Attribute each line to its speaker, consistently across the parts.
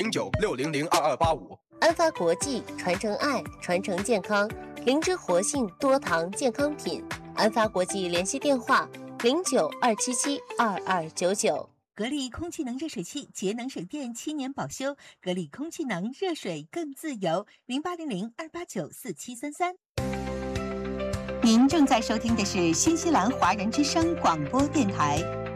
Speaker 1: 0960022285。
Speaker 2: 安发国际，传承爱，传承健康，灵芝活性多糖健康品。安发国际联系电话0927722299。
Speaker 3: 格力空气能热水器，节能省电，7年保修。格力空气能，热水更自由。0800289473。您正在收听的是新西兰华人之声广播电台。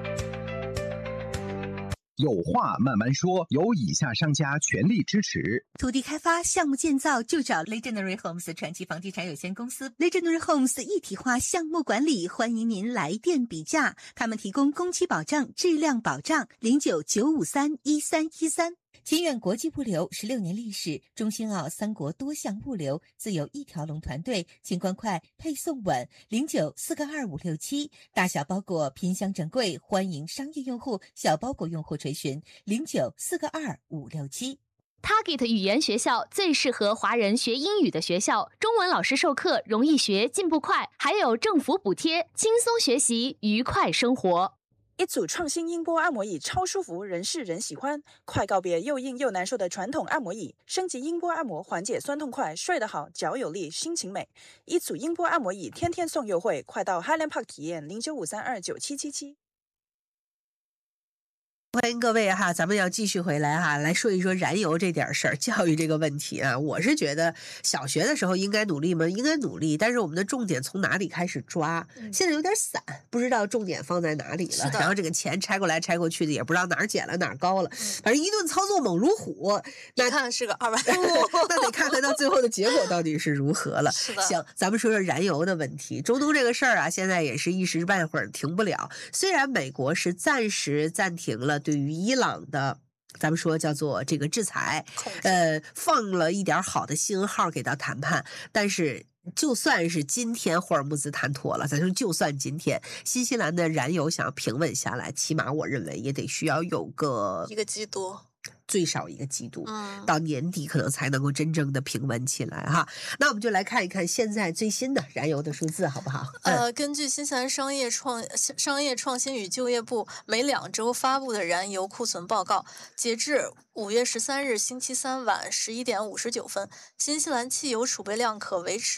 Speaker 4: 有话慢慢说，由以下商家全力支持。
Speaker 3: 土地开发项目建造就找 Legendary Homes 传奇房地产有限公司。Legendary Homes 一体化项目管理，欢迎您来电比价。他们提供工期保障、质量保障。0995311313。金苑国际物流16年历史，中兴澳3国多项物流，自有一条龙团队，清关快，配送稳。09422567，大小包裹拼箱整柜，欢迎商业用户、小包裹用户垂询。09422567。
Speaker 5: Target 语言学校最适合华人学英语的学校，中文老师授课容易学，进步快，还有政府补贴，轻松学习，愉快生活。
Speaker 6: 一组创新音波按摩椅超舒服，人是人喜欢。快告别又硬又难受的传统按摩椅，升级音波按摩，缓解酸痛快，睡得好，脚有力，心情美。一组音波按摩椅天天送优惠，快到 Highland Park 体验0953297777。
Speaker 7: 欢迎各位哈，咱们要继续回来哈，来说一说燃油这点事儿，教育这个问题啊。我是觉得小学的时候应该努力吗？应该努力，但是我们的重点从哪里开始抓？现在有点散，不知道重点放在哪里了。然后这个钱拆过来拆过去的，也不知道哪儿减了哪儿高了，反正一顿操作猛如虎。那
Speaker 8: 看是个200
Speaker 7: 那得看看到最后的结果到底是如何了。
Speaker 8: 是的。
Speaker 7: 行，咱们说说燃油的问题。中东这个事儿啊，现在也是一时半会儿停不了。虽然美国是暂时暂停了对于伊朗的咱们说叫做这个制裁，放了一点好的信号给到谈判，但是就算是今天霍尔木兹谈妥了，咱说就算今天新西兰的燃油想要平稳下来，起码我认为也得需要有个
Speaker 8: 1个季度。
Speaker 7: 最少1个季度，到年底可能才能够真正的平稳起来哈。那我们就来看一看现在最新的燃油的数字，好不好？
Speaker 8: 根据新西兰商业创新与就业部每2周发布的燃油库存报告，截至5月13日星期三晚11点59分，新西兰汽油储备量可维持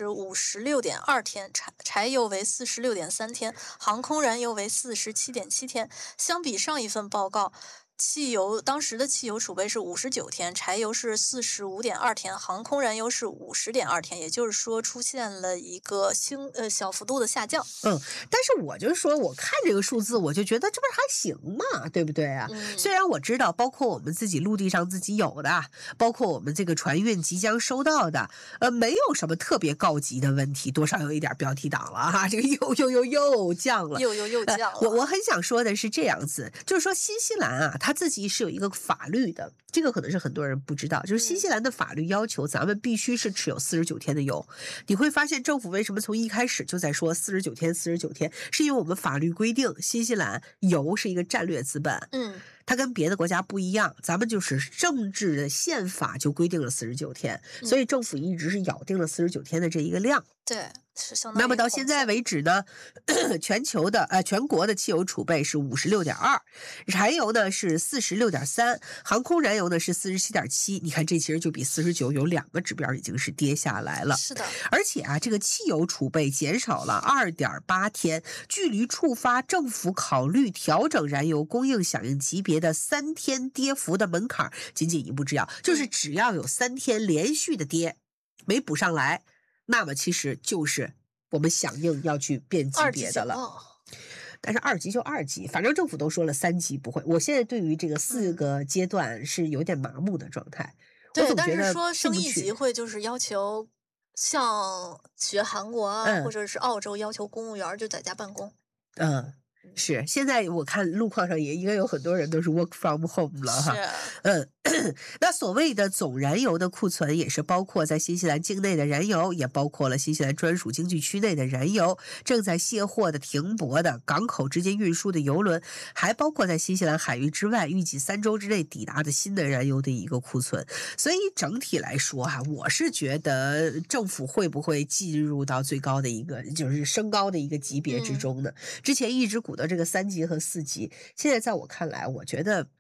Speaker 8: 56.2天，柴油为46.3天，航空燃油为47.7天。相比上一份报告，当时的汽油储备是59天，柴油是45.2天，航空燃油是50.2天，也就是说出现了一个小幅度的下降。
Speaker 7: 但是我就说，我看这个数字，我就觉得这不是还行嘛，对不对啊？虽然我知道，包括我们自己陆地上自己有的，包括我们这个船运即将收到的，没有什么特别高级的问题，多少有一点标题党了哈，这个又降了，
Speaker 8: 又降了。
Speaker 7: 我很想说的是这样子，就是说新西兰啊，它自己是有一个法律的，这个可能是很多人不知道，就是新西兰的法律要求咱们必须是持有49天的油。你会发现政府为什么从一开始就在说49天，是因为我们法律规定新西兰油是一个战略资本，它跟别的国家不一样，咱们就是政治的宪法就规定了49天，所以政府一直是咬定了49天的这一个量。
Speaker 8: 对，是相当于。
Speaker 7: 那么到现在为止呢，全国的汽油储备是56.2，柴油呢是46.3，航空燃油呢是47.7。你看这其实就比49有2个指标已经是跌下来了。
Speaker 8: 是的。
Speaker 7: 而且啊，这个汽油储备减少了2.8天，距离触发政府考虑调整燃油供应响应级别的3天跌幅的门槛仅仅一步之遥，就是只要有3天连续的跌没补上来，那么其实就是我们响应要去变级别的了。但是2级就2级，反正政府都说了3级不会。我现在对于这个4个阶段是有点麻木的状态。
Speaker 8: 对，但是说升1级会就是要求像学韩国啊，或者是澳洲要求公务员就在家办公。
Speaker 7: 是，现在我看路况上也应该有很多人都是 work from home 了哈。那所谓的总燃油的库存也是包括在新西兰境内的燃油，也包括了新西兰专属经济区内的燃油，正在卸货的停泊的港口之间运输的油轮，还包括在新西兰海域之外预计3周之内抵达的新的燃油的一个库存。所以整体来说哈，我是觉得政府会不会进入到最高的一个就是升高的一个级别之中呢？之前一直鼓捣这个3级和4级，现在在我看来，我觉得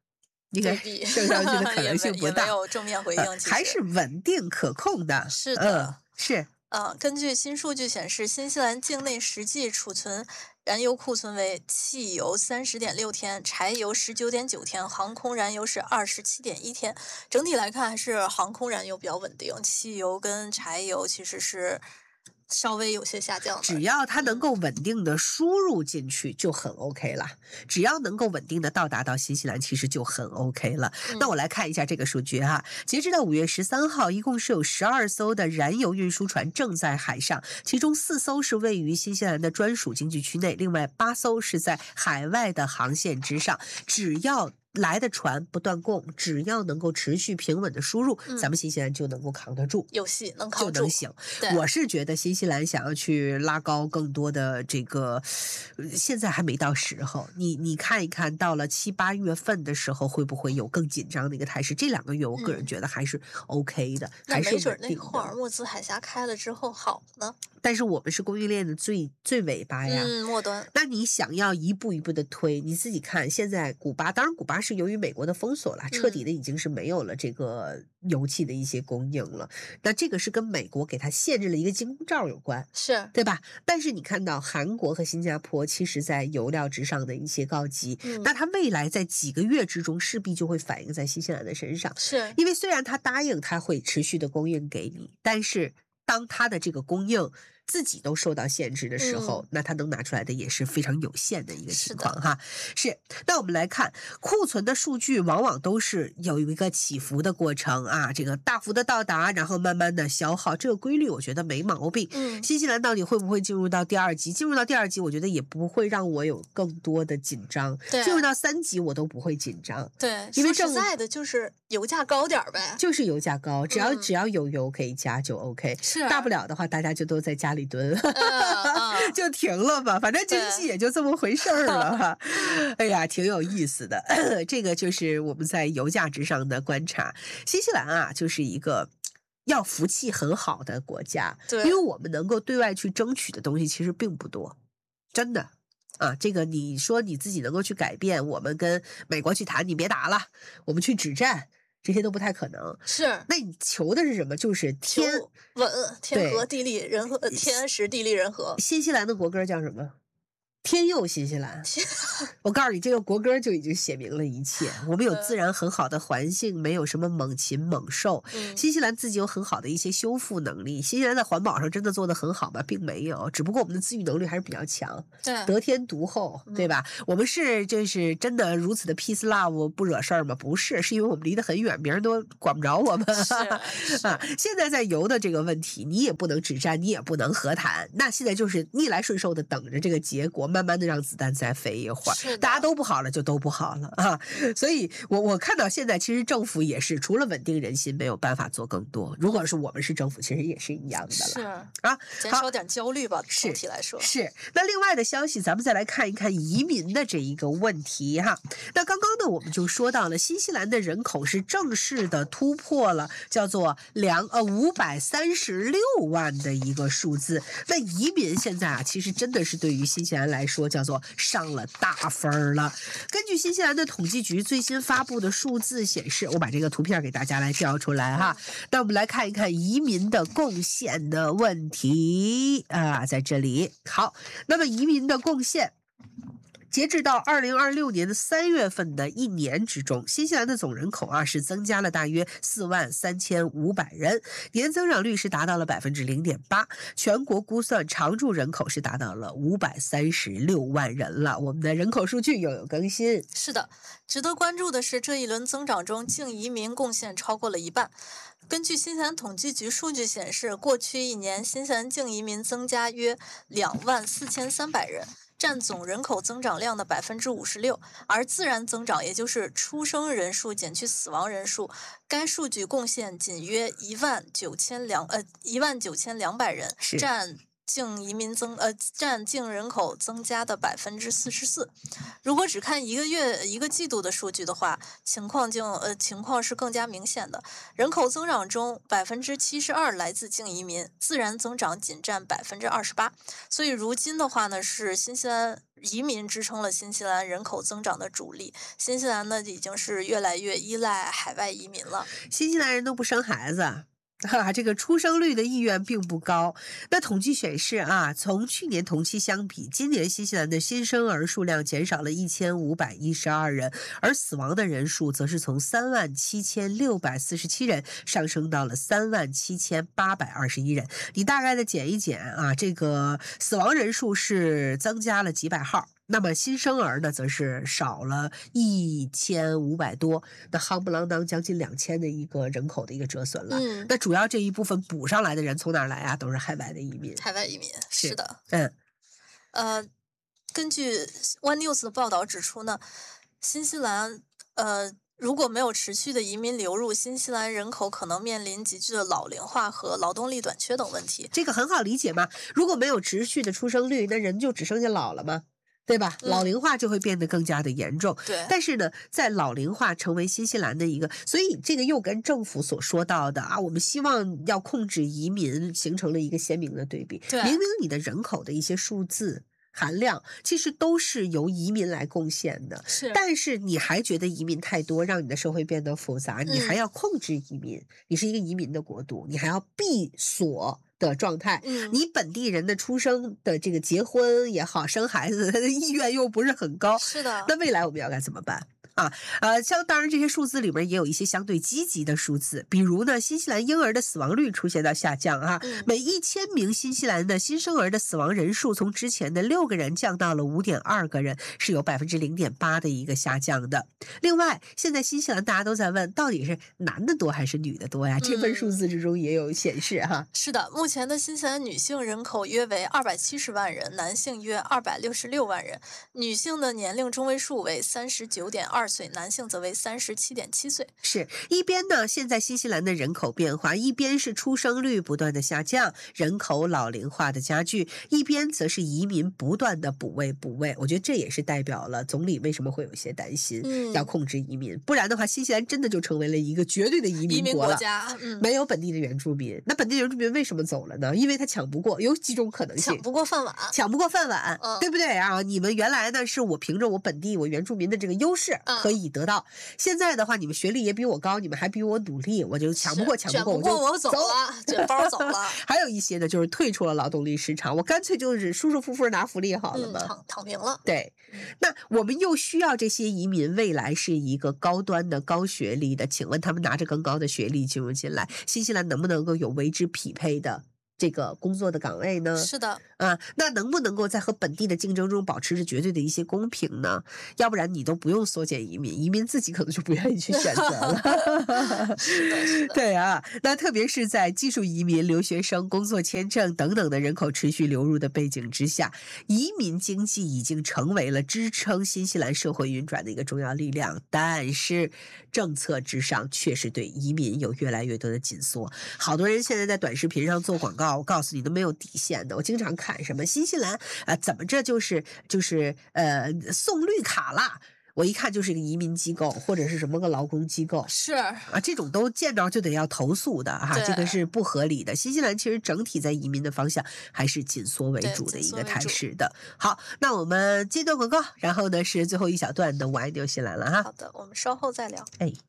Speaker 7: 应该升上去的可能性不大，
Speaker 8: 也没有正面回应，
Speaker 7: 还是稳定可控的。
Speaker 8: 是的，
Speaker 7: 是。
Speaker 8: 根据新数据显示，新西兰境内实际储存燃油库存为汽油30.6天，柴油19.9天，航空燃油是27.1天。整体来看，还是航空燃油比较稳定，汽油跟柴油其实是稍微有些下降的。
Speaker 7: 只要它能够稳定的输入进去就很 OK 了，只要能够稳定的到达到新西兰其实就很 OK 了。那我来看一下这个数据哈，截至到5月13号，一共是有12艘的燃油运输船正在海上，其中4艘是位于新西兰的专属经济区内，另外8艘是在海外的航线之上。只要来的船不断供，只要能够持续平稳的输入，咱们新西兰就能够扛得住，
Speaker 8: 有戏能扛住
Speaker 7: 就能行。我是觉得新西兰想要去拉高更多的这个，现在还没到时候。你看一看，到了7、8月份的时候，会不会有更紧张的一个态势？这2个月，我个人觉得还是 OK 的，还是稳定的。
Speaker 8: 那没准那霍尔木兹海峡开了之后好呢。
Speaker 7: 但是我们是供应链的最尾巴呀，
Speaker 8: 末端。
Speaker 7: 那你想要一步一步的推，你自己看，现在古巴，当然古巴是由于美国的封锁了，彻底的已经是没有了这个油气的一些供应了。那这个是跟美国给它限制了一个金钟罩有关，
Speaker 8: 是
Speaker 7: 对吧？但是你看到韩国和新加坡，其实在油料之上的一些高级，那它未来在几个月之中势必就会反映在新西兰的身上，
Speaker 8: 是
Speaker 7: 因为虽然它答应它会持续的供应给你，但是当它的这个供应自己都受到限制的时候，那它能拿出来的也是非常有限的一个情况哈。是，那我们来看库存的数据，往往都是有一个起伏的过程啊，这个大幅的到达，然后慢慢的消耗，这个规律我觉得没毛病。新西兰到底会不会进入到第2级？进入到第2级，我觉得也不会让我有更多的紧张。进入到3级，我都不会紧张。
Speaker 8: 对，
Speaker 7: 因为
Speaker 8: 说实在的，就是油价高点呗，
Speaker 7: 就是油价高，只要有油可以加就 OK。
Speaker 8: 是，
Speaker 7: 大不了的话，大家就都在家里蹲。就停了吧，反正经济也就这么回事儿了哈。哎呀，挺有意思的。这个就是我们在油价之上的观察。新西兰啊，就是一个要福气很好的国家，因为我们能够对外去争取的东西其实并不多，真的。啊，这个你说你自己能够去改变，我们跟美国去谈，你别打了，我们去止战。这些都不太可能，
Speaker 8: 是。
Speaker 7: 那你求的是什么？就是天
Speaker 8: 稳、天和地利人和，天时地利人和。
Speaker 7: 新西兰的国歌叫什么？天佑新西兰。我告诉你，这个国歌就已经写明了一切。我们有自然很好的环境，没有什么猛禽猛兽。新西兰自己有很好的一些修复能力。新西兰在环保上真的做得很好吗？并没有，只不过我们的自愈能力还是比较强。
Speaker 8: 对，
Speaker 7: 得天独厚，对吧？我们就是真的如此的 peace love 不惹事儿吗？不是，是因为我们离得很远，别人都管不着我们。啊，现在在油的这个问题，你也不能止战，你也不能和谈，那现在就是逆来顺受的等着这个结果。慢慢的让子弹再飞一会儿，大家都不好了就都不好了啊！所以我看到现在其实政府也是除了稳定人心没有办法做更多。如果是我们是政府，其实也是一样的了。
Speaker 8: 是
Speaker 7: 啊，
Speaker 8: 减少点焦虑吧。总体来说
Speaker 7: 是。那另外的消息，咱们再来看一看移民的这一个问题哈。那刚刚呢，我们就说到了新西兰的人口是正式的突破了叫做536万的一个数字。那移民现在啊，其实真的是对于新西兰来说叫做上了大分了。根据新西兰的统计局最新发布的数字显示，我把这个图片给大家来调出来哈。那我们来看一看移民的贡献的问题啊，在这里。好，那么移民的贡献。截至到2026年的3月份的一年之中，新西兰的总人口啊是增加了大约43500人，年增长率是达到了0.8%，全国估算常住人口是达到了536万人了。我们的人口数据又有更新。
Speaker 8: 是的，值得关注的是这一轮增长中净移民贡献超过了一半。根据新西兰统计局数据显示，过去一年新西兰净移民增加约24300人。占总人口增长量的56%，而自然增长，也就是出生人数减去死亡人数，该数据贡献仅约19200人，占占净人口增加的44%。如果只看一个季度的数据的话，情况是更加明显的。人口增长中72%来自净移民，自然增长仅占28%。所以如今的话呢，是新西兰移民支撑了新西兰人口增长的主力。新西兰呢，已经是越来越依赖海外移民了。
Speaker 7: 新西兰人都不生孩子。这个出生率的意愿并不高。那统计显示啊，从去年同期相比，今年新西兰的新生儿数量减少了1512人，而死亡的人数则是从37647人上升到了37821人。你大概的减一减啊，这个死亡人数是增加了几百号。那么新生儿呢，则是少了1500多，那夯不啷当将近2000的一个人口的一个折损了。那主要这一部分补上来的人从哪儿来啊？都是海外的移民。
Speaker 8: 海外移民是的。根据 One News 的报道指出呢，新西兰如果没有持续的移民流入，新西兰人口可能面临急剧的老龄化和劳动力短缺等问题。
Speaker 7: 这个很好理解嘛，如果没有持续的出生率，那人就只剩下老了吗？对吧？老龄化就会变得更加的严重。
Speaker 8: 对。
Speaker 7: 但是呢，在老龄化成为新西兰的一个，所以这个又跟政府所说到的啊，我们希望要控制移民形成了一个鲜明的对比。
Speaker 8: 对。
Speaker 7: 明明你的人口的一些数字含量其实都是由移民来贡献的，但是你还觉得移民太多，让你的社会变得复杂，你还要控制移民，你是一个移民的国度，你还要闭锁的状态，你本地人的出生的这个结婚也好，生孩子的意愿又不是很高，
Speaker 8: 是的。
Speaker 7: 那未来我们要该怎么办？当然这些数字里面也有一些相对积极的数字，比如呢，新西兰婴儿的死亡率出现到下降啊，每1000名新西兰的新生儿的死亡人数从之前的6个人降到了5.2个人，是有0.8%的一个下降的。另外，现在新西兰大家都在问，到底是男的多还是女的多呀？这份数字之中也有显示哈。
Speaker 8: 是的，目前的新西兰女性人口约为270万人，男性约266万人，女性的年龄中位数为39.2岁，男性则为37.7岁。
Speaker 7: 是一边呢，现在新西兰的人口变化，一边是出生率不断的下降，人口老龄化的加剧，一边则是移民不断的补位。我觉得这也是代表了总理为什么会有些担心，要控制移民，不然的话，新西兰真的就成为了一个绝对的移民国了，没有本地的原住民。那本地原住民为什么走了呢？因为他抢不过，有几种可能性，
Speaker 8: 抢不过饭碗，
Speaker 7: 对不对啊？你们原来呢是我凭着我本地我原住民的这个优势可以得到，现在的话你们学历也比我高，你们还比我努力，我就抢不过，
Speaker 8: 我走了，卷包走了。
Speaker 7: 还有一些呢，就是退出了劳动力市场，我干脆就是舒舒服服拿福利好了嘛，
Speaker 8: 躺平了。
Speaker 7: 对，那我们又需要这些移民未来是一个高端的高学历的，请问他们拿着更高的学历进入进来，新西兰能不能够有为之匹配的这个工作的岗位呢？
Speaker 8: 是的，
Speaker 7: 那能不能够在和本地的竞争中保持着绝对的一些公平呢？要不然你都不用缩减移民，移民自己可能就不愿意去选择了。
Speaker 8: 是的，
Speaker 7: 对啊，那特别是在技术移民、留学生、工作签证等等的人口持续流入的背景之下，移民经济已经成为了支撑新西兰社会运转的一个重要力量。但是政策之上确实对移民有越来越多的紧缩。好多人现在在短视频上做广告，我告诉你都没有底线的。我经常看什么新西兰怎么这就是送绿卡啦，我一看就是一个移民机构或者是什么个劳工机构，
Speaker 8: 是
Speaker 7: 这种都见着就得要投诉的哈，这个是不合理的。新西兰其实整体在移民的方向还是紧缩为主的一个态势的。好，那我们接段广告，然后呢是最后一小段的我爱纽西兰了哈。
Speaker 8: 好的，我们稍后再聊。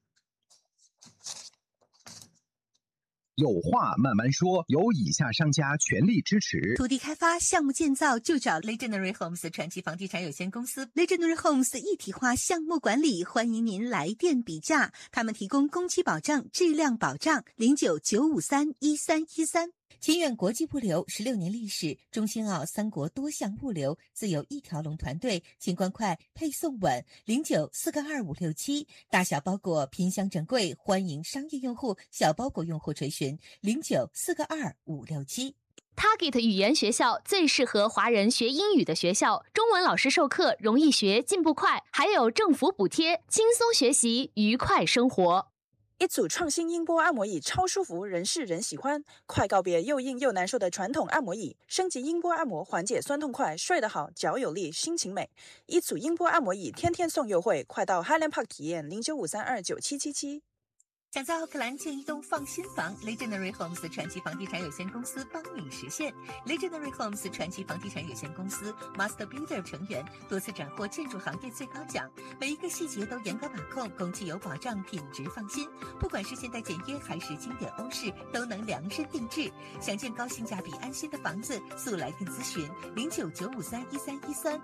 Speaker 4: 有话慢慢说，由以下商家全力支持。
Speaker 3: 土地开发项目建造就找 Legendary Homes 传奇房地产有限公司。Legendary Homes 一体化项目管理，欢迎您来电比价。他们提供工期保障、质量保障，09-953-1313。清远国际物流16年历史，中新澳3国多项物流自有一条龙团队，情关快，配送稳，09-4个2-567，大小包裹品相整柜，欢迎商业用户、小包裹用户垂询09-4个2-567。
Speaker 5: Target 语言学校最适合华人学英语的学校，中文老师授课容易学，进步快，还有政府补贴，轻松学习，愉快生活。
Speaker 6: 一组创新音波按摩椅超舒服，人是人喜欢，快告别又硬又难受的传统按摩椅，升级音波按摩，缓解酸痛快，睡得好，脚有力，心情美。一组音波按摩椅天天送优惠，快到 Highland Park 体验0953297777。
Speaker 3: 想在奥克兰建一栋放心房 ，Legendary Homes 传奇房地产有限公司帮你实现。Legendary Homes 传奇房地产有限公司 Master Builder 成员，多次斩获建筑行业最高奖，每一个细节都严格把控，工期有保障，品质放心。不管是现代简约还是经典欧式，都能量身定制。想建高性价比安心的房子，速来电咨询0995311313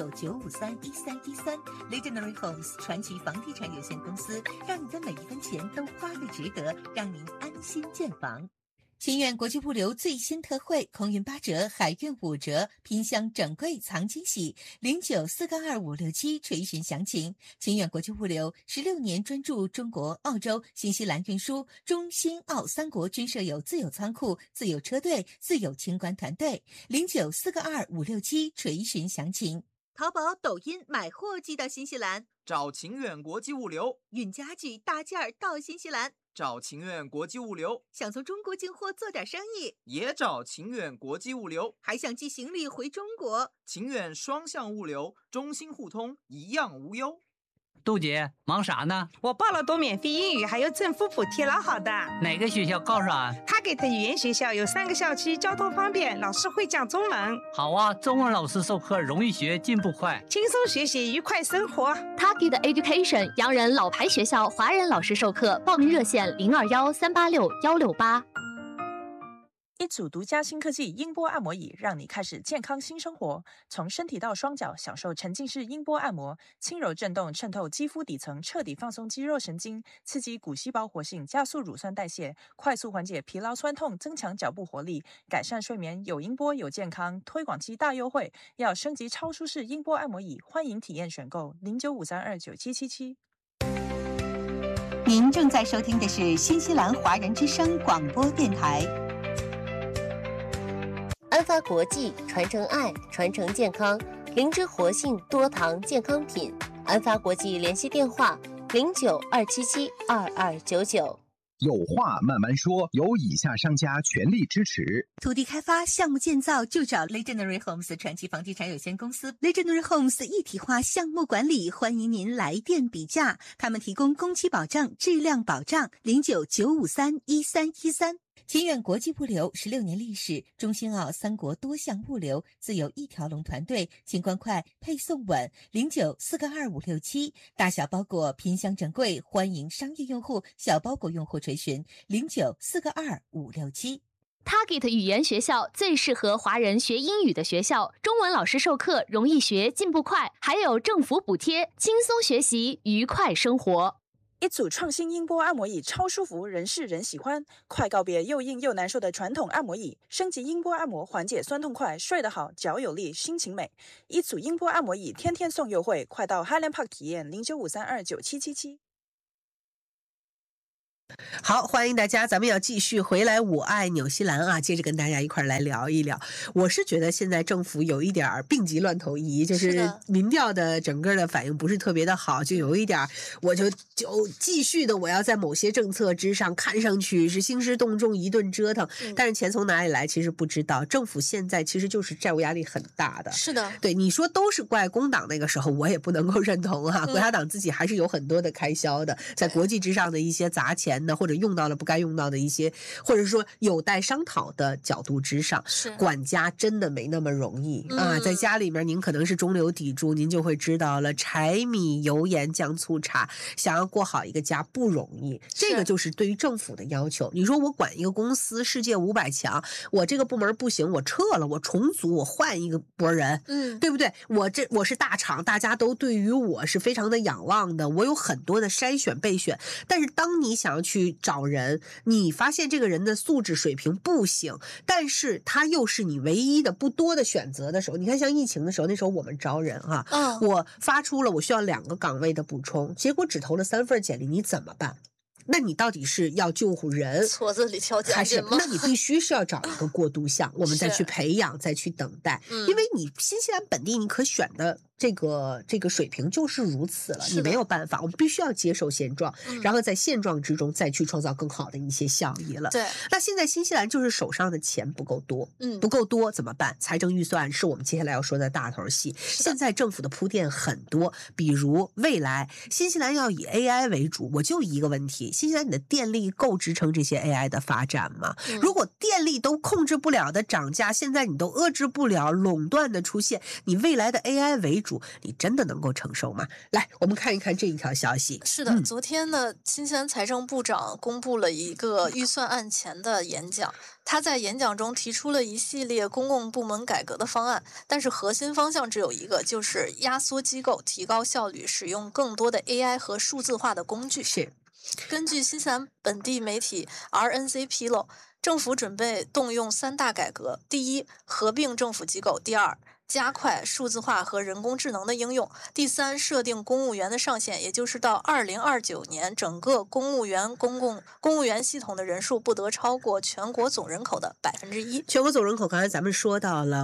Speaker 3: 0995311313。Legendary Homes 传奇房地产有限公司，让你的每一分钱都花个值得，让您安心建房。秦远国际物流最新特惠，空运8折，海运5折，拼箱整柜藏惊喜，09422567垂询详情。秦远国际物流16年专注中国、澳洲、新西兰运输，中新澳3国均设有自有仓库、自有车队、自有清关团队，09422567垂询详情。淘宝、抖音买货寄到新西兰，
Speaker 1: 找秦远国际物流；
Speaker 3: 运家具大件儿到新西兰，
Speaker 1: 找秦远国际物流；
Speaker 3: 想从中国进货做点生意，
Speaker 1: 也找秦远国际物流；
Speaker 3: 还想寄行李回中国，
Speaker 1: 秦远双向物流，中新互通，一样无忧。
Speaker 9: 杜姐，忙啥呢？
Speaker 10: 我报了读免费英语，还有政府补贴，老好的。
Speaker 9: 哪个学校告诉俺？
Speaker 10: 他给的语言学校有3个校区，交通方便，老师会讲中文。
Speaker 9: 好啊，中文老师授课容易学，进步快，
Speaker 10: 轻松学习，愉快生活。
Speaker 5: Target Education 洋人老牌学校，华人老师授课，报名热线0213861668。
Speaker 6: 一组独家新科技音波按摩椅，让你开始健康新生活。从身体到双脚，享受沉浸式音波按摩，轻柔震动渗透肌肤底层，彻底放松肌肉神经，刺激骨细胞活性，加速乳酸代谢，快速缓解疲劳酸痛，增强脚部活力，改善睡眠。有音波有健康，推广期大优惠，要升级超舒适音波按摩椅，欢迎体验选购0953297777。
Speaker 3: 您正在收听的是新西兰华人之声广播电台。
Speaker 2: 安发国际传承爱，传承健康，灵芝活性多糖健康品。安发国际联系电话0927722299。
Speaker 4: 有话慢慢说，由以下商家全力支持。
Speaker 3: 土地开发项目建造就找 Legendary Homes 传奇房地产有限公司。Legendary Homes 一体化项目管理，欢迎您来电比价。他们提供工期保障、质量保障，0995531313。秦远国际物流16年历史，中新澳3国多项物流，自有一条龙团队，清关快，配送稳，09422567，大小包裹拼箱整柜，欢迎商业用户、小包裹用户垂询09422567。
Speaker 5: Target 语言学校最适合华人学英语的学校，中文老师授课容易学，进步快，还有政府补贴，轻松学习，愉快生活。
Speaker 6: 一组创新音波按摩椅超舒服，人是人喜欢，快告别又硬又难受的传统按摩椅，升级音波按摩，缓解酸痛快，睡得好，脚有力，心情美。一组音波按摩椅天天送优惠，快到 Highland Park 体验0953297777。
Speaker 7: 好，欢迎大家，咱们要继续回来。我爱纽西兰啊，接着跟大家一块来聊一聊。我是觉得现在政府有一点病急乱投医，就是民调的整个的反应不是特别的好，就有一点，我就继续的我要在某些政策之上看上去是兴师动众一顿折腾，但是钱从哪里来其实不知道。政府现在其实就是债务压力很大的。
Speaker 8: 是的，
Speaker 7: 对，你说都是怪工党那个时候，我也不能够认同啊。国家党自己还是有很多的开销的，在国际之上的一些砸钱或者用到了不该用到的一些，或者说有待商讨的角度之上，管家真的没那么容易啊！在家里面，您可能是中流砥柱，您就会知道了，柴米油盐酱醋茶，想要过好一个家不容易。这个就是对于政府的要求。你说我管一个公司，世界500强，我这个部门不行，我撤了，我重组，我换一个拨人，对不对？我是大厂，大家都对于我是非常的仰望的，我有很多的筛选备选。但是当你想要去找人，你发现这个人的素质水平不行，但是他又是你唯一的不多的选择的时候，你看像疫情的时候，那时候我们招人啊，我发出了我需要2个岗位的补充，结果只投了3份简历，你怎么办？那你到底是要救护人，
Speaker 8: 矬子里挑拣人吗？
Speaker 7: 那你必须是要找一个过渡项，我们再去培养，再去等待。因为你新西兰本地你可选的这个水平就是如此了，你没有办法，我们必须要接受现状，然后在现状之中再去创造更好的一些效益了。
Speaker 8: 对，
Speaker 7: 那现在新西兰就是手上的钱不够多，不够多怎么办？财政预算是我们接下来要说的大头戏。现在政府的铺垫很多，比如未来新西兰要以 AI 为主，我就一个问题：新西兰你的电力够支撑这些 AI 的发展吗？如果电力都控制不了的涨价，现在你都遏制不了垄断的出现，你未来的 AI 为主，你真的能够承受吗？来，我们看一看这一条消息。
Speaker 8: 是的，昨天呢，新西兰财政部长公布了一个预算案前的演讲，他在演讲中提出了一系列公共部门改革的方案，但是核心方向只有一个，就是压缩机构，提高效率，使用更多的 AI 和数字化的工具。
Speaker 7: 是。
Speaker 8: 根据新西兰本地媒体 RNC 披露，政府准备动用3大改革：第一，合并政府机构；第二，加快数字化和人工智能的应用；第三，设定公务员的上限，也就是到2029年，整个公务员系统的人数不得超过全国总人口的1%。
Speaker 7: 全国总人口刚才咱们说到了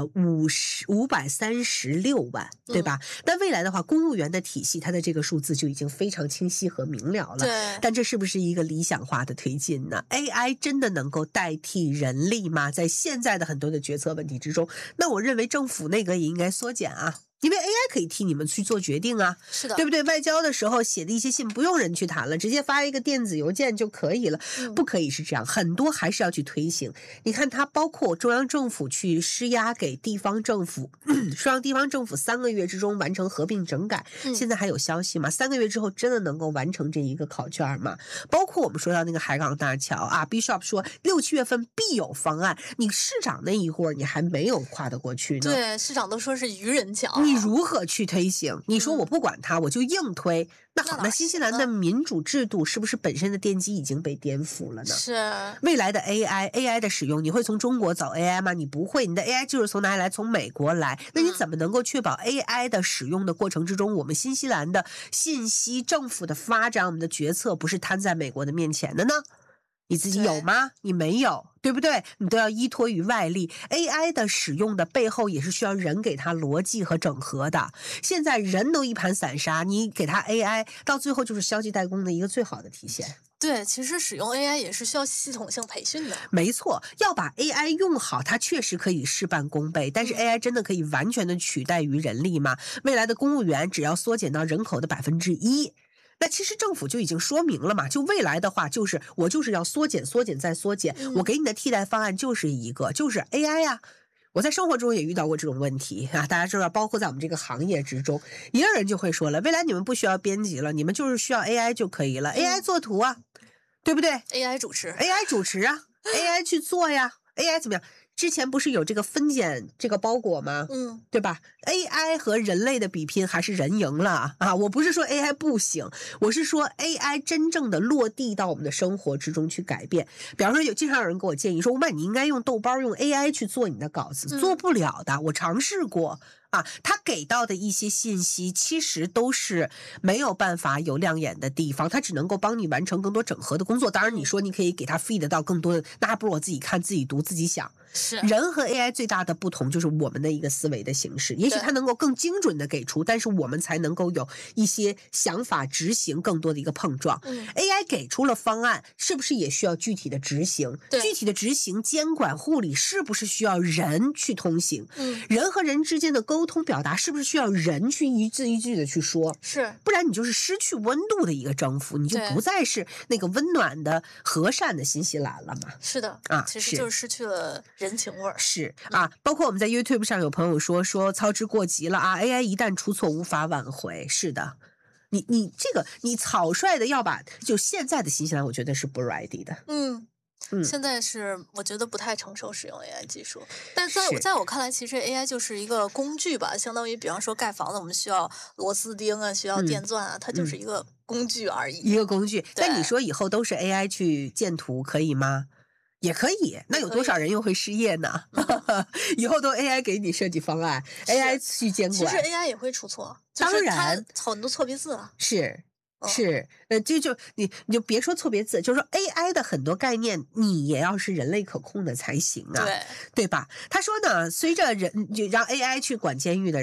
Speaker 7: 536万，对吧？但未来的话，公务员的体系，它的这个数字就已经非常清晰和明了了。
Speaker 8: 对。
Speaker 7: 但这是不是一个理想化的推进呢？ AI 真的能够代替人力吗？在现在的很多的决策问题之中，那我认为政府那个也应该缩减啊。因为 AI 可以替你们去做决定啊，
Speaker 8: 是的，
Speaker 7: 对不对？外交的时候写的一些信不用人去谈了，直接发一个电子邮件就可以了，不可以是这样，很多还是要去推行。你看它包括中央政府去施压给地方政府，说让地方政府3个月之中完成合并整改，现在还有消息吗？3个月之后真的能够完成这一个考卷吗？包括我们说到那个海港大桥啊 ，Bishop 说6、7月份必有方案，你市长那一会儿你还没有跨得过去呢。
Speaker 8: 对，市长都说是愚人桥，
Speaker 7: 你如何去推行？你说我不管它，我就硬推。那好，那新西兰的民主制度是不是本身的奠基已经被颠覆了呢？
Speaker 8: 是。
Speaker 7: 未来的 AI 的使用，你会从中国找 AI 吗？你不会，你的 AI 就是从哪里来？从美国来。那你怎么能够确保 AI 的使用的过程之中，我们新西兰的信息、政府的发展、我们的决策不是摊在美国的面前的呢？你自己有吗？你没有，对不对？你都要依托于外力。AI 的使用的背后也是需要人给它逻辑和整合的。现在人都一盘散沙，你给它 AI， 到最后就是消极怠工的一个最好的体现。
Speaker 8: 对，其实使用 AI 也是需要系统性培训的。
Speaker 7: 没错，要把 AI 用好，它确实可以事半功倍。但是 AI 真的可以完全的取代于人力吗？未来的公务员只要缩减到人口的1%。那其实政府就已经说明了嘛，就未来的话，就是我就是要缩减再缩减，我给你的替代方案就是一个，就是 AI 呀。我在生活中也遇到过这种问题啊，大家知道，包括在我们这个行业之中，一个人就会说了，未来你们不需要编辑了，你们就是需要 AI 就可以了，AI 做图啊，对不对
Speaker 8: ？AI 主持
Speaker 7: 啊，AI 去做呀 ，AI 怎么样？之前不是有这个分拣这个包裹吗？对吧 ？AI 和人类的比拼还是人赢了啊！我不是说 AI 不行，我是说 AI 真正的落地到我们的生活之中去改变。比方说，经常有人给我建议说，吴曼，你应该用豆包用 AI 去做你的稿子，做不了的，我尝试过。他给到的一些信息其实都是没有办法有亮眼的地方，他只能够帮你完成更多整合的工作。当然你说你可以给他 feed 到更多的，那还不如我自己看自己读自己想。
Speaker 8: 是
Speaker 7: 人和 AI 最大的不同就是我们的一个思维的形式，也许它能够更精准的给出，但是我们才能够有一些想法执行更多的一个碰撞。AI 给出了方案，是不是也需要具体的执行？具体的执行、监管、护理是不是需要人去通行？人和人之间的沟通表达是不是需要人去一字一句的去说？
Speaker 8: 是，
Speaker 7: 不然你就是失去温度的一个征服，你就不再是那个温暖的和善的新西兰了嘛。
Speaker 8: 是的其实就是失去了人情味儿。
Speaker 7: 是包括我们在 YouTube 上有朋友说操之过急了啊 ，AI 一旦出错无法挽回。是的，你这个你草率的要把就现在的新西兰，我觉得是不 ready 的。
Speaker 8: 现在是我觉得不太成熟使用 AI 技术，但在我看来，其实 AI 就是一个工具吧，相当于比方说盖房子，我们需要螺丝钉啊，需要电钻啊，它就是一个工具而已。
Speaker 7: 一个工具。但你说以后都是 AI 去建图可以吗？也可以，那有多少人又会失业呢？以后都 AI 给你设计方案 ，AI 去监管。
Speaker 8: 其实 AI 也会出错，
Speaker 7: 当然
Speaker 8: 很多错别字啊。
Speaker 7: 是，你就别说错别字，就是说 AI 的很多概念，你也要是人类可控的才行啊，对吧？他说呢，随着人就让 AI 去管监狱的人。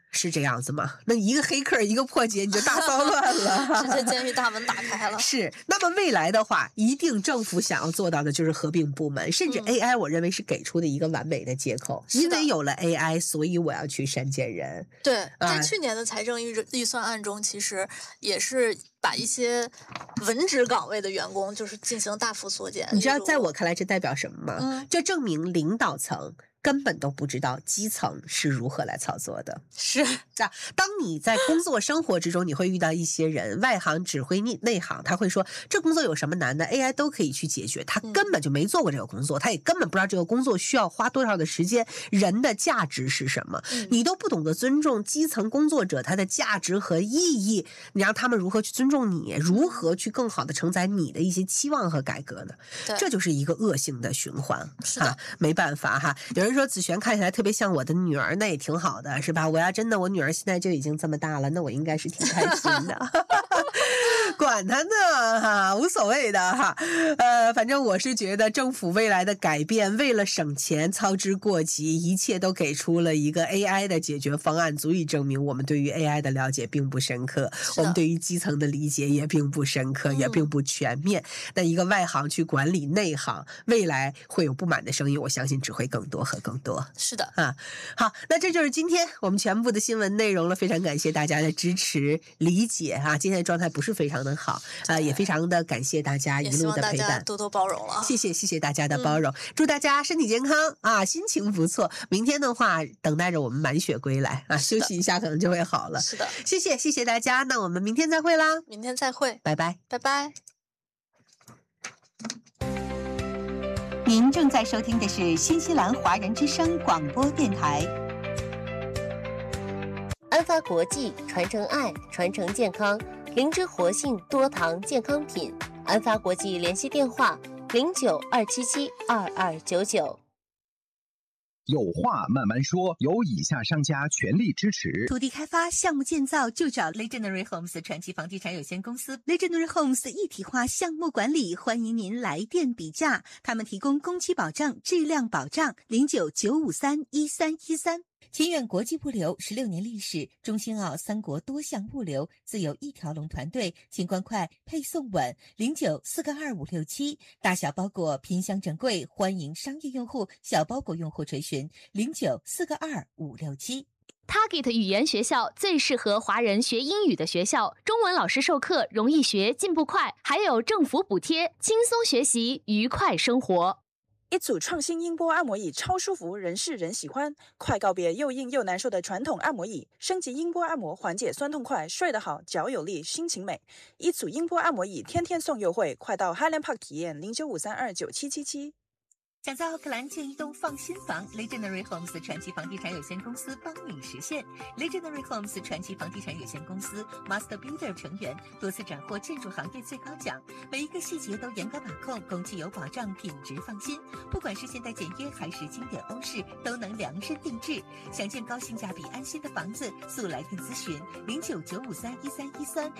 Speaker 7: 是这样子吗？那一个黑客一个破解你就大骚乱了，
Speaker 8: 直接监狱大门打开了。
Speaker 7: 是，那么未来的话，一定政府想要做到的就是合并部门，甚至 AI 我认为是给出的一个完美的借口，因为有了 AI， 所以我要去删减人。
Speaker 8: 对，在去年的财政预算案中，其实也是把一些文职岗位的员工就是进行大幅缩减。
Speaker 7: 你知道在我看来这代表什么吗？这证明领导层根本都不知道基层是如何来操作的。
Speaker 8: 是
Speaker 7: 当你在工作生活之中，你会遇到一些人，外行指挥内行，他会说这工作有什么难的 ，AI 都可以去解决。他根本就没做过这个工作，他也根本不知道这个工作需要花多少的时间，人的价值是什么，你都不懂得尊重基层工作者他的价值和意义，你让他们如何去尊重你，如何去更好的承载你的一些期望和改革呢？这就是一个恶性的循环哈，没办法哈。有人说子璇看起来特别像我的女儿，那也挺好的，是吧？我要真的我女儿现在就已经这么大了，那我应该是挺开心的。管他呢哈，无所谓的哈。反正我是觉得政府未来的改变，为了省钱操之过急，一切都给出了一个 AI 的解决方案，足以证明我们对于 AI 的了解并不深刻，我们对于基层的理解也并不深刻，也并不全面。那一个外行去管理内行，未来会有不满的声音，我相信只会更多和更多。
Speaker 8: 是的
Speaker 7: 啊，好，那这就是今天我们全部的新闻内容了，非常感谢大家的支持理解啊，今天的状态不是非常的好也非常的感谢大家一路的陪伴，
Speaker 8: 多多包容了，
Speaker 7: 谢谢大家的包容，祝大家身体健康啊，心情不错，明天的话等待着我们满血归来啊，休息一下可能就会好了。
Speaker 8: 是的，
Speaker 7: 谢谢大家，那我们明天再会啦，
Speaker 8: 明天再会，
Speaker 7: 拜拜
Speaker 8: 拜拜。
Speaker 3: 您正在收听的是新西兰华人之声广播电台。
Speaker 2: 安发国际传承爱，传承健康，灵芝活性多糖健康品。安发国际联系电话0927722299。
Speaker 4: 有话慢慢说，由以下商家全力支持。
Speaker 3: 土地开发项目建造就找 Legendary Homes 传奇房地产有限公司。Legendary Homes 一体化项目管理，欢迎您来电比价。他们提供工期保障、质量保障。0995311313。清远国际物流16年历史，中新澳三国多项物流自有一条龙团队，清关快，配送稳。09422567，大小包裹拼箱整柜，欢迎商业用户、小包裹用户垂询09422567。
Speaker 5: Target 语言学校最适合华人学英语的学校，中文老师授课容易学，进步快，还有政府补贴，轻松学习，愉快生活。
Speaker 6: 一组创新音波按摩椅超舒服，人是人喜欢，快告别又硬又难受的传统按摩椅，升级音波按摩，缓解酸痛快，睡得好，脚有力，心情美。一组音波按摩椅天天送优惠，快到 Highland Park 体验0953297777。
Speaker 3: 想在奥克兰建一栋放心房 ，Legendary Homes 传奇房地产有限公司帮你实现。Legendary Homes 传奇房地产有限公司 Master Builder 成员，多次斩获建筑行业最高奖，每一个细节都严格把控，工期有保障，品质放心。不管是现代简约还是经典欧式，都能量身定制。想建高性价比安心的房子，速来电咨询0995311313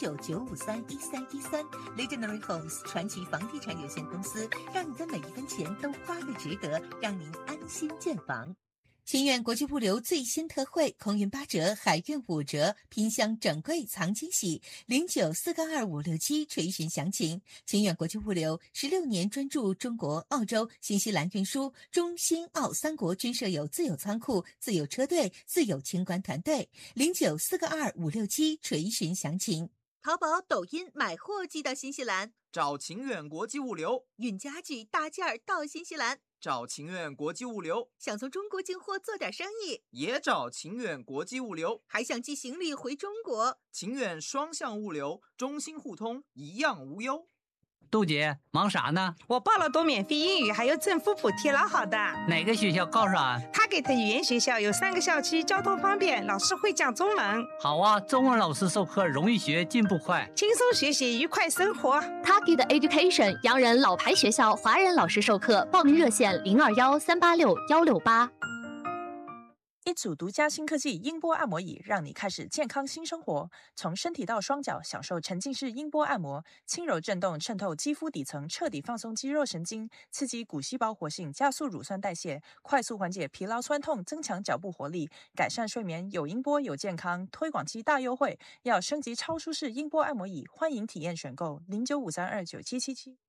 Speaker 3: 0995311313。Legendary Homes 传奇房地产有限公司，让你的每一分钱都花个值得，让您安心建房。清远国际物流最新特惠，空运8折，海运5折，拼箱整柜藏惊喜，09422567垂询详情。清远国际物流16年专注中国、澳洲、新西兰运输，中新澳三国均设有自有仓库、自有车队、自有清关团队，09422567垂询详情。淘宝、抖音买货寄到新西兰，
Speaker 1: 找晴远国际物流；
Speaker 3: 运家具大件儿到新西兰，
Speaker 1: 找晴远国际物流；
Speaker 3: 想从中国进货做点生意，
Speaker 1: 也找晴远国际物流；
Speaker 3: 还想寄行李回中国，
Speaker 1: 晴远双向物流，中新互通，一样无忧。
Speaker 9: 杜姐，忙啥呢？
Speaker 10: 我报了多免费英语，还有政府补贴，老好的。
Speaker 9: 哪个学校？告诉俺。
Speaker 10: Target 语言学校有3个校区，交通方便，老师会讲中文。
Speaker 9: 好啊，中文老师授课容易学，进步快，
Speaker 10: 轻松学习，愉快生活。
Speaker 5: Target Education 洋人老牌学校，华人老师授课，报名热线021386168。
Speaker 6: 一组独家新科技音波按摩椅，让你开始健康新生活。从身体到双脚，享受沉浸式音波按摩，轻柔震动渗透肌肤底层，彻底放松肌肉神经，刺激骨细胞活性，加速乳酸代谢，快速缓解疲劳酸痛，增强脚部活力，改善睡眠。有音波有健康，推广期大优惠，要升级超舒适音波按摩椅，欢迎体验选购0953297777。